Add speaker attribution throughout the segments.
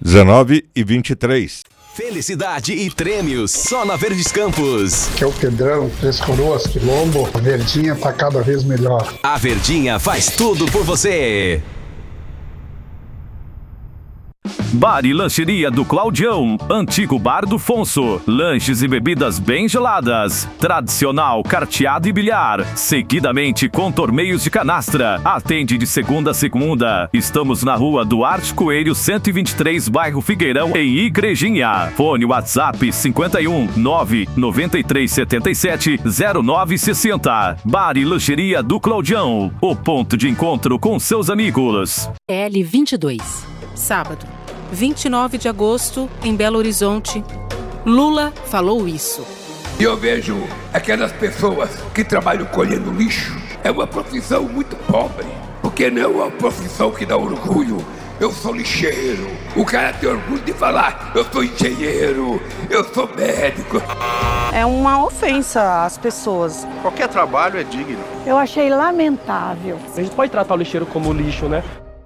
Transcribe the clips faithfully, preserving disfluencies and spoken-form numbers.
Speaker 1: dezenove e vinte e três.
Speaker 2: Felicidade e prêmios só na Verdes Campos.
Speaker 3: Que é o Pedrão, Três Coroas, Quilombo. A Verdinha tá cada vez melhor.
Speaker 2: A Verdinha faz tudo por você.
Speaker 4: Bar e Lancheria do Claudião, antigo Bar do Fonso. Lanches e bebidas bem geladas. Tradicional, carteado e bilhar. Seguidamente com torneios de canastra. Atende de segunda a segunda. Estamos na rua Duarte Coelho, cento e vinte e três, bairro Figueirão, em Igrejinha. Fone WhatsApp cinquenta e um, nove noventa e três setenta e sete, zero nove sessenta. Bar e Lancheria do Claudião, o ponto de encontro com seus amigos.
Speaker 5: L vinte e dois, sábado, vinte e nove de agosto, em Belo Horizonte. Lula falou isso.
Speaker 6: E eu vejo aquelas pessoas que trabalham colhendo lixo. É uma profissão muito pobre, porque não é uma profissão que dá orgulho. Eu sou lixeiro. O cara tem orgulho de falar, eu sou engenheiro, eu sou médico.
Speaker 7: É uma ofensa às pessoas.
Speaker 8: Qualquer trabalho é digno.
Speaker 7: Eu achei lamentável.
Speaker 9: A gente pode tratar o lixeiro como lixo, né?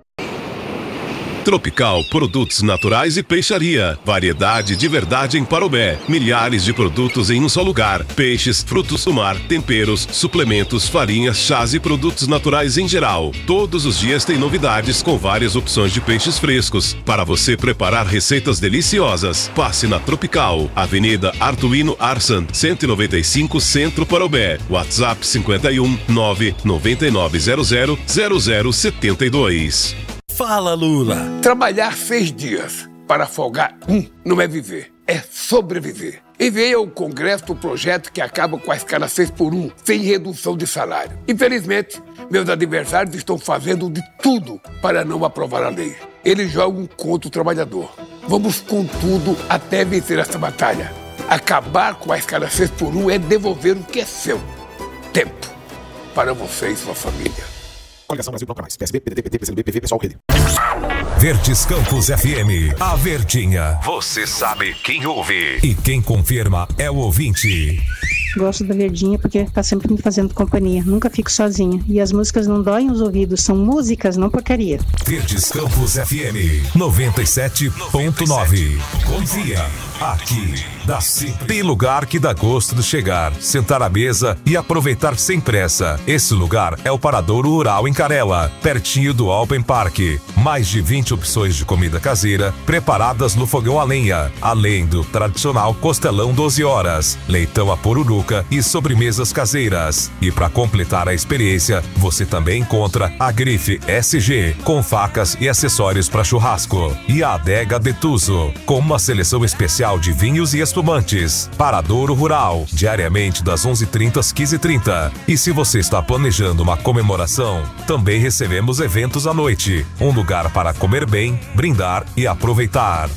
Speaker 10: Tropical Produtos Naturais e Peixaria. Variedade de verdade em Parobé. Milhares de produtos em um só lugar. Peixes, frutos do mar, temperos, suplementos, farinhas, chás e produtos naturais em geral. Todos os dias tem novidades com várias opções de peixes frescos para você preparar receitas deliciosas. Passe na Tropical, Avenida Arduino Arsan, cento e noventa e cinco, Centro, Parobé. WhatsApp cinquenta e um, nove nove nove zero zero zero zero sete dois.
Speaker 11: Fala, Lula.
Speaker 6: Trabalhar seis dias para folgar um não é viver, é sobreviver. Enviei ao Congresso o projeto que acaba com a escala seis por um, sem redução de salário. Infelizmente, meus adversários estão fazendo de tudo para não aprovar a lei. Eles jogam contra o trabalhador. Vamos com tudo até vencer essa batalha. Acabar com a escala seis por um é devolver o que é seu. Tempo para você e sua família.
Speaker 11: Coligação Brasil Bloco Mais. P S B, P D T, P T, P C do B, P V, Pessoal, Rede.
Speaker 12: Verdes Campos F M. A Verdinha. Você sabe quem ouve. E quem confirma é o ouvinte.
Speaker 13: Gosto da Verdinha porque tá sempre me fazendo companhia. Nunca fico sozinha. E as músicas não doem os ouvidos. São músicas, não porcaria.
Speaker 12: Verdes Campos F M noventa e sete ponto nove. Confia. Aqui dá sempre. Tem lugar que dá gosto de chegar, sentar à mesa e aproveitar sem pressa. Esse lugar é o Paradouro Rural em Carela, pertinho do Open Park. Mais de vinte opções de comida caseira preparadas no fogão a lenha, além do tradicional costelão doze horas, leitão a poruruca e sobremesas caseiras. E para completar a experiência, você também encontra a Grife S G, com facas e acessórios para churrasco, e a Adega Detuso, com uma seleção especial de vinhos e espumantes. Paradouro Rural, diariamente das onze e trinta às quinze e trinta. E se você está planejando uma comemoração, também recebemos eventos à noite. Um lugar para comer bem, brindar e aproveitar.